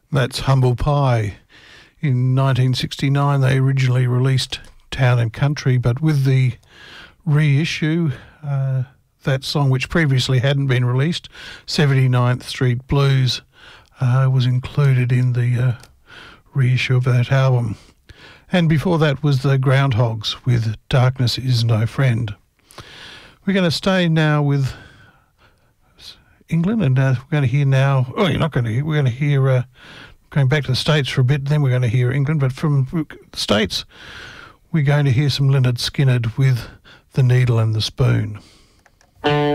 That's Humble Pie. In 1969 they originally released Town and Country, but with the reissue, that song which previously hadn't been released, 79th Street Blues, was included in the reissue of that album. And before that was the Groundhogs with Darkness Is No Friend. We're going to stay now with England, and we're going to hear now, oh, you're not going to hear, we're going to hear, going back to the States for a bit, then we're going to hear England, but from the States, we're going to hear some Lynyrd Skynyrd with The Needle and the Spoon.